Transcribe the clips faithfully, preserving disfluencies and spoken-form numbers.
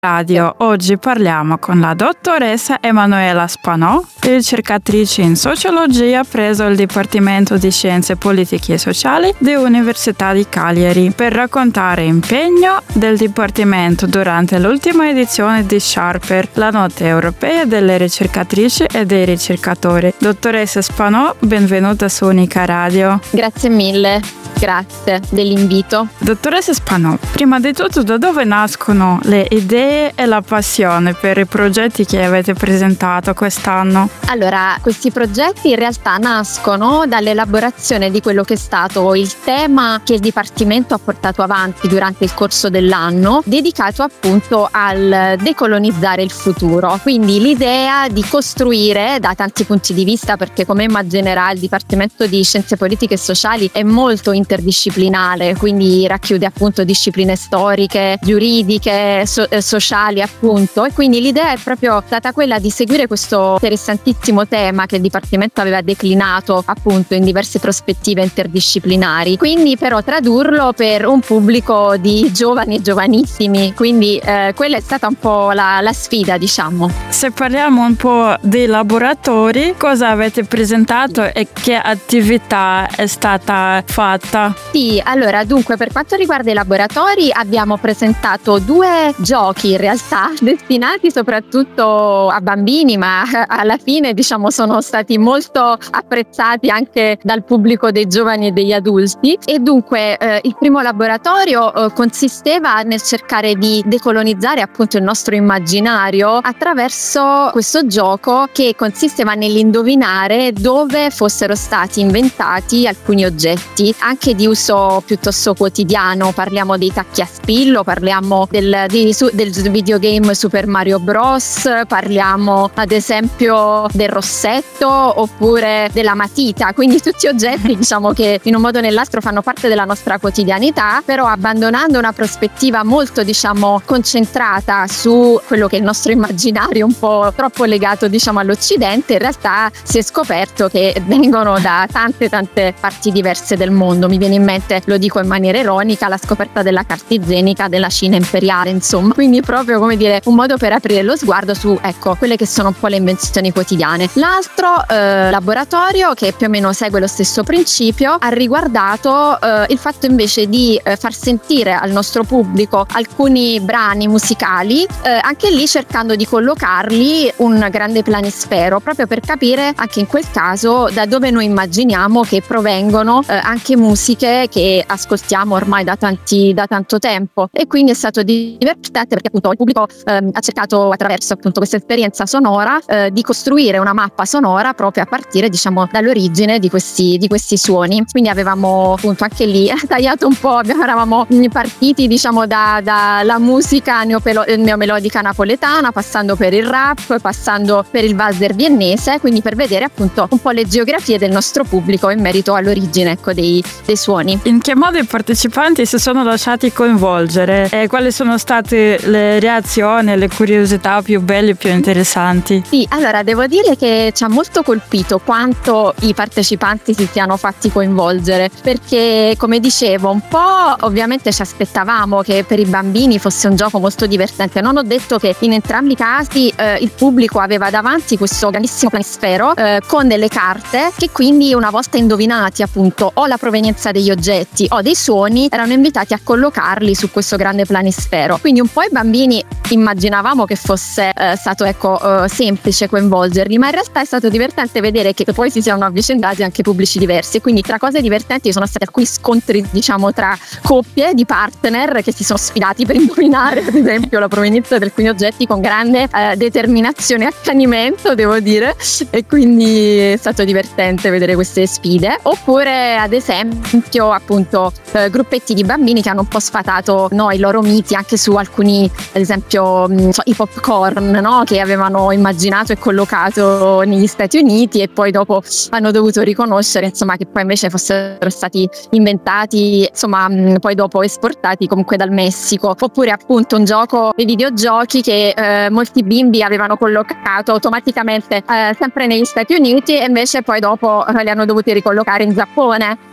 Radio. Oggi parliamo con la dottoressa Emanuela Spanò, ricercatrice in sociologia presso il Dipartimento di Scienze Politiche e Sociali dell'Università di Cagliari, per raccontare l'impegno del Dipartimento durante l'ultima edizione di Sharper, la Notte Europea delle Ricercatrici e dei Ricercatori. Dottoressa Spanò, benvenuta su Unica Radio. Grazie mille. Grazie dell'invito. Dottoressa Spanò, prima di tutto da dove nascono le idee e la passione per i progetti che avete presentato quest'anno? Allora, questi progetti in realtà nascono dall'elaborazione di quello che è stato il tema che il Dipartimento ha portato avanti durante il corso dell'anno, dedicato appunto al decolonizzare il futuro. Quindi l'idea di costruire da tanti punti di vista, perché come immaginerà il Dipartimento di Scienze Politiche e Sociali è molto interdisciplinare, quindi racchiude appunto discipline storiche, giuridiche, so- sociali appunto, e quindi l'idea è proprio stata quella di seguire questo interessantissimo tema che il Dipartimento aveva declinato appunto in diverse prospettive interdisciplinari, quindi però tradurlo per un pubblico di giovani e giovanissimi, quindi eh, quella è stata un po' la, la sfida, diciamo. Se parliamo un po' dei laboratori, cosa avete presentato e che attività è stata fatta? Sì, allora dunque per quanto riguarda i laboratori abbiamo presentato due giochi in realtà destinati soprattutto a bambini, ma alla fine diciamo sono stati molto apprezzati anche dal pubblico dei giovani e degli adulti. E dunque eh, il primo laboratorio eh, consisteva nel cercare di decolonizzare appunto il nostro immaginario attraverso questo gioco che consisteva nell'indovinare dove fossero stati inventati alcuni oggetti anche di uso piuttosto quotidiano. Parliamo dei tacchi a spillo, parliamo del, di, del videogame Super Mario Bros, parliamo ad esempio del rossetto oppure della matita, quindi tutti oggetti diciamo che in un modo o nell'altro fanno parte della nostra quotidianità, però abbandonando una prospettiva molto diciamo concentrata su quello che è il nostro immaginario un po' troppo legato diciamo all'Occidente. In realtà si è scoperto che vengono da tante tante parti diverse del mondo. Mi viene in mente, lo dico in maniera ironica, la scoperta della carta igienica della Cina imperiale, insomma, quindi proprio come dire un modo per aprire lo sguardo su ecco quelle che sono un po' le invenzioni quotidiane. L'altro eh, laboratorio, che più o meno segue lo stesso principio, ha riguardato eh, il fatto invece di eh, far sentire al nostro pubblico alcuni brani musicali, eh, anche lì cercando di collocarli un grande planisfero, proprio per capire anche in quel caso da dove noi immaginiamo che provengono eh, anche musiche che ascoltiamo ormai da tanti da tanto tempo. E quindi è stato divertente perché appunto il pubblico eh, ha cercato attraverso appunto questa esperienza sonora eh, di costruire una mappa sonora proprio a partire diciamo dall'origine di questi di questi suoni. Quindi avevamo appunto anche lì tagliato un po', eravamo partiti diciamo da dalla musica neopelo- neomelodica napoletana, passando per il rap, passando per il valzer viennese, quindi per vedere appunto un po' le geografie del nostro pubblico in merito all'origine ecco dei, dei suoni. In che modo i partecipanti si sono lasciati coinvolgere e quali sono state le reazioni e le curiosità più belle e più interessanti? Sì, allora devo dire che ci ha molto colpito quanto i partecipanti si siano fatti coinvolgere, perché come dicevo un po' ovviamente ci aspettavamo che per i bambini fosse un gioco molto divertente. Non ho detto che in entrambi i casi eh, il pubblico aveva davanti questo grandissimo planisfero eh, con delle carte che quindi una volta indovinati appunto o la provenienza degli oggetti o dei suoni erano invitati a collocarli su questo grande planisfero. Quindi un po' i bambini immaginavamo che fosse eh, stato ecco eh, semplice coinvolgerli, ma in realtà è stato divertente vedere che poi si siano avvicendati anche pubblici diversi. E quindi tra cose divertenti sono stati alcuni scontri diciamo tra coppie di partner che si sono sfidati per indovinare ad esempio la provenienza di alcuni oggetti con grande eh, determinazione e accanimento, devo dire, e quindi è stato divertente vedere queste sfide. Oppure ad esempio appunto eh, gruppetti di bambini che hanno un po' sfatato no, i loro miti anche su alcuni, ad esempio mh, so, i popcorn no, che avevano immaginato e collocato negli Stati Uniti e poi dopo hanno dovuto riconoscere insomma che poi invece fossero stati inventati insomma mh, poi dopo esportati comunque dal Messico. Oppure appunto un gioco dei videogiochi che eh, molti bimbi avevano collocato automaticamente eh, sempre negli Stati Uniti e invece poi dopo eh, li hanno dovuti ricollocare in Giappone.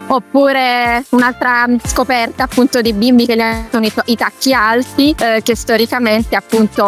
Oppure un'altra scoperta appunto di bimbi che hanno i, i tacchi alti, eh, che storicamente appunto